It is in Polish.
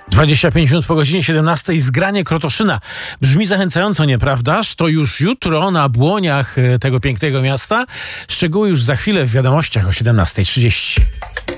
25 minut po godzinie 17. Zgranie Krotoszyna. Brzmi zachęcająco, nieprawdaż? To już jutro na błoniach tego pięknego miasta. Szczegóły już za chwilę w wiadomościach o 17:30.